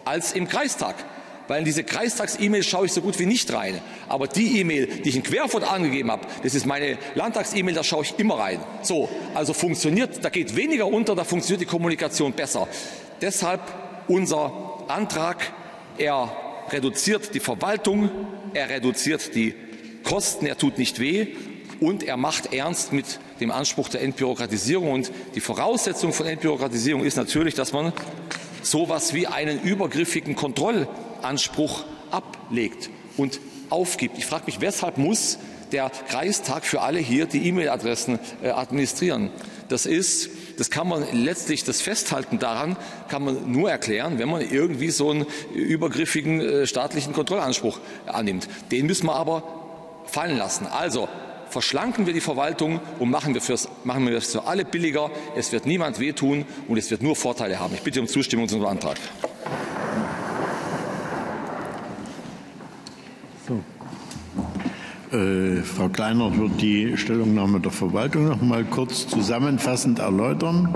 als im Kreistag. Weil in diese Kreistags-E-Mails schaue ich so gut wie nicht rein. Aber die E-Mail, die ich in Querfurt angegeben habe, das ist meine Landtags-E-Mail, da schaue ich immer rein. So, also funktioniert, da geht weniger unter, da funktioniert die Kommunikation besser. Deshalb unser Antrag, er reduziert die Verwaltung, er reduziert die Kosten, er tut nicht weh und er macht ernst mit dem Anspruch der Entbürokratisierung. Und die Voraussetzung von Entbürokratisierung ist natürlich, dass man sowas wie einen übergriffigen Kontrollanspruch ablegt und aufgibt. Ich frage mich, weshalb muss der Kreistag für alle hier die E-Mail-Adressen administrieren? Das kann man letztlich, das Festhalten daran kann man nur erklären, wenn man irgendwie so einen übergriffigen staatlichen Kontrollanspruch annimmt. Den müssen wir aber fallen lassen. Also verschlanken wir die Verwaltung und machen wir es für alle billiger. Es wird niemand wehtun und es wird nur Vorteile haben. Ich bitte um Zustimmung zu unserem Antrag. So. Frau Kleinert wird die Stellungnahme der Verwaltung noch mal kurz zusammenfassend erläutern.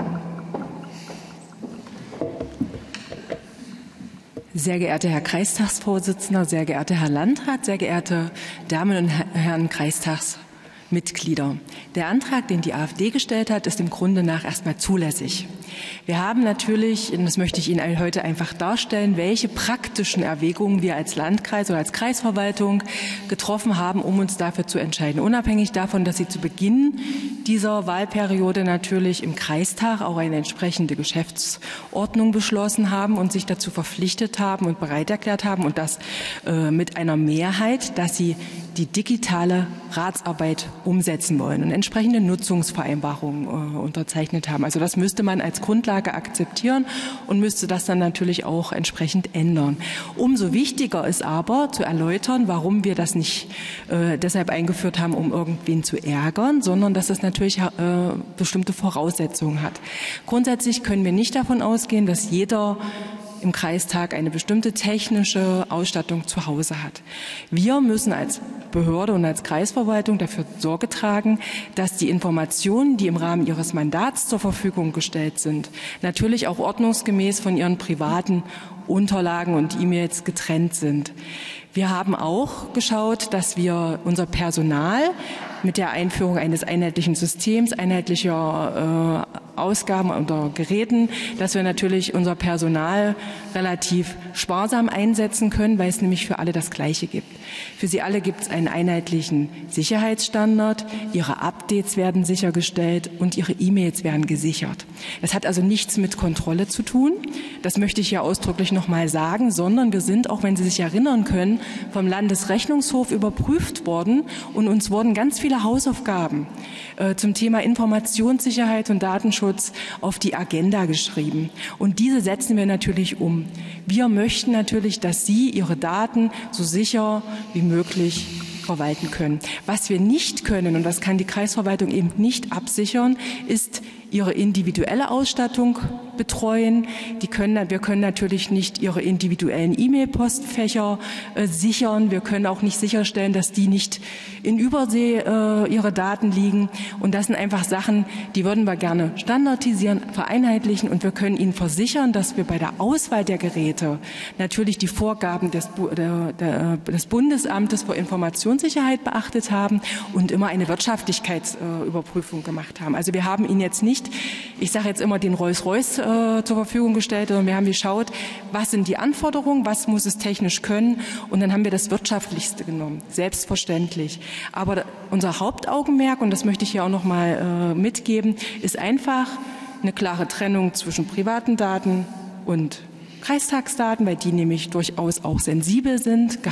Sehr geehrter Herr Kreistagsvorsitzender, sehr geehrter Herr Landrat, sehr geehrte Damen und Herren Kreistagsmitglieder. Der Antrag, den die AfD gestellt hat, ist im Grunde nach erstmal zulässig. Wir haben natürlich, und das möchte ich Ihnen heute einfach darstellen, welche praktischen Erwägungen wir als Landkreis oder als Kreisverwaltung getroffen haben, um uns dafür zu entscheiden. Unabhängig davon, dass Sie zu Beginn dieser Wahlperiode natürlich im Kreistag auch eine entsprechende Geschäftsordnung beschlossen haben und sich dazu verpflichtet haben und bereit erklärt haben und das mit einer Mehrheit, dass Sie die digitale Ratsarbeit umsetzen wollen und entsprechende Nutzungsvereinbarungen unterzeichnet haben. Also das müsste man als Grundlage akzeptieren und müsste das dann natürlich auch entsprechend ändern. Umso wichtiger ist aber zu erläutern, warum wir das nicht deshalb eingeführt haben, um irgendwen zu ärgern, sondern dass es natürlich bestimmte Voraussetzungen hat. Grundsätzlich können wir nicht davon ausgehen, dass jeder im Kreistag eine bestimmte technische Ausstattung zu Hause hat. Wir müssen als Behörde und als Kreisverwaltung dafür Sorge tragen, dass die Informationen, die im Rahmen ihres Mandats zur Verfügung gestellt sind, natürlich auch ordnungsgemäß von ihren privaten Unterlagen und E-Mails getrennt sind. Wir haben auch geschaut, dass wir unser Personal mit der Einführung eines einheitlichen Systems, einheitlicher Ausgaben oder Geräten, dass wir natürlich unser Personal relativ sparsam einsetzen können, weil es nämlich für alle das Gleiche gibt. Für sie alle gibt es einen einheitlichen Sicherheitsstandard, ihre Updates werden sichergestellt und ihre E-Mails werden gesichert. Das hat also nichts mit Kontrolle zu tun, das möchte ich hier ausdrücklich noch mal sagen, sondern wir sind, auch wenn Sie sich erinnern können, vom Landesrechnungshof überprüft worden und uns wurden ganz viele Hausaufgaben zum Thema Informationssicherheit und Datenschutz auf die Agenda geschrieben. Und diese setzen wir natürlich um. Wir möchten natürlich, dass Sie Ihre Daten so sicher wie möglich verwalten können. Was wir nicht können, und das kann die Kreisverwaltung eben nicht absichern, ist ihre individuelle Ausstattung betreuen. Wir können natürlich nicht ihre individuellen E-Mail-Postfächer sichern. Wir können auch nicht sicherstellen, dass die nicht in Übersee ihre Daten liegen. Und das sind einfach Sachen, die würden wir gerne standardisieren, vereinheitlichen. Und wir können Ihnen versichern, dass wir bei der Auswahl der Geräte natürlich die Vorgaben des Bundesamtes für Informationssicherheit beachtet haben und immer eine Wirtschaftlichkeitsüberprüfung gemacht haben. Also wir haben Ihnen jetzt nicht, ich sage jetzt immer, den Rolls-Royce zur Verfügung gestellt, sondern wir haben geschaut, was sind die Anforderungen, was muss es technisch können, und dann haben wir das Wirtschaftlichste genommen, selbstverständlich. Aber unser Hauptaugenmerk, und das möchte ich hier auch noch mal mitgeben, ist einfach eine klare Trennung zwischen privaten Daten und Kreistagsdaten, weil die nämlich durchaus auch sensibel sind,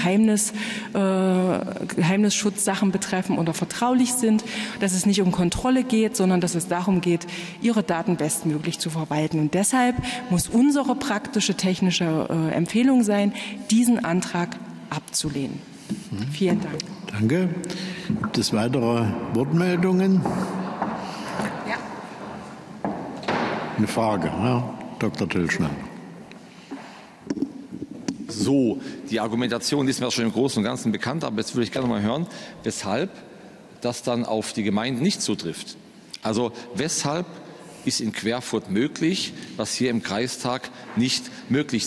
Geheimnisschutzsachen betreffen oder vertraulich sind, dass es nicht um Kontrolle geht, sondern dass es darum geht, Ihre Daten bestmöglich zu verwalten. Und deshalb muss unsere praktische technische Empfehlung sein, diesen Antrag abzulehnen. Vielen Dank. Danke. Gibt es weitere Wortmeldungen? Ja. Eine Frage, Herr Dr. Tillschner. So, die Argumentation ist mir schon im Großen und Ganzen bekannt, aber jetzt würde ich gerne mal hören, weshalb das dann auf die Gemeinden nicht zutrifft. Also weshalb ist in Querfurt möglich, was hier im Kreistag nicht möglich